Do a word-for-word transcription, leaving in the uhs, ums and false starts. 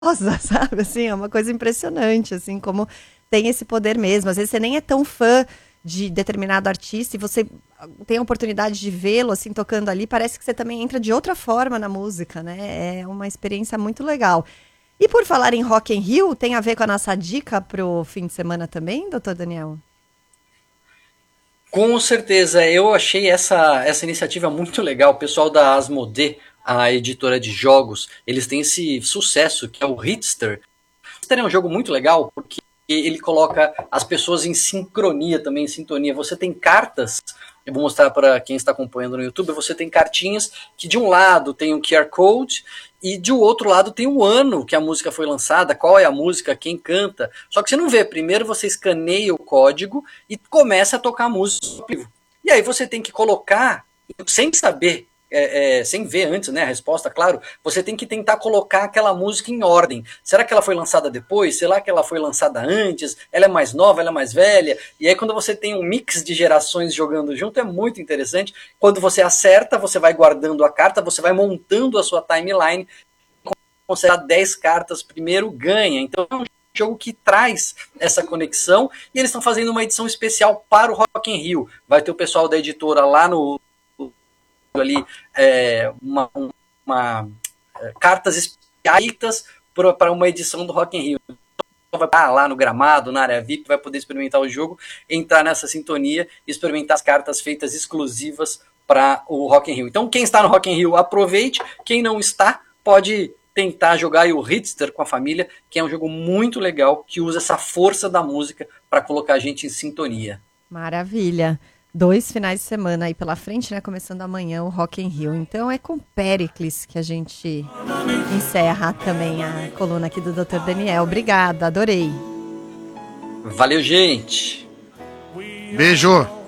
sabe, assim, é uma coisa impressionante, assim, como tem esse poder mesmo. Às vezes você nem é tão fã de determinado artista e você tem a oportunidade de vê-lo, assim, tocando ali, parece que você também entra de outra forma na música, né? É uma experiência muito legal. E por falar em Rock in Rio, tem a ver com a nossa dica pro fim de semana também, doutor Daniel? Com certeza, eu achei essa, essa iniciativa muito legal. O pessoal da Asmodee, a editora de jogos, eles têm esse sucesso que é o Hitster. O Hitster é um jogo muito legal porque ele coloca as pessoas em sincronia também, em sintonia. Você tem cartas, eu vou mostrar para quem está acompanhando no YouTube, você tem cartinhas que de um lado tem um Q R Code e de outro lado tem o ano que a música foi lançada, qual é a música, quem canta. Só que você não vê, primeiro você escaneia o código e começa a tocar a música. E aí você tem que colocar, sem saber, é, é, sem ver antes, né, a resposta, claro, você tem que tentar colocar aquela música em ordem. Será que ela foi lançada depois? Será que ela foi lançada antes? Ela é mais nova, ela é mais velha? E aí quando você tem um mix de gerações jogando junto, é muito interessante. Quando você acerta, você vai guardando a carta, você vai montando a sua timeline, consegue dez cartas primeiro, ganha. Então é um jogo que traz essa conexão e eles estão fazendo uma edição especial para o Rock in Rio. Vai ter o pessoal da editora lá no ali é, uma, uma é, cartas especiais para uma edição do Rock in Rio. Vai ah, lá no gramado, na área V I P, vai poder experimentar o jogo, entrar nessa sintonia e experimentar as cartas feitas exclusivas para o Rock in Rio. Então quem está no Rock in Rio, aproveite. Quem não está, pode tentar jogar aí o Hitster com a família, que é um jogo muito legal, que usa essa força da música para colocar a gente em sintonia. Maravilha. Dois finais de semana aí pela frente, né? Começando amanhã o Rock in Rio. Então é com Péricles que a gente encerra também a coluna aqui do doutor Daniel. Obrigada, adorei. Valeu, gente. Beijo.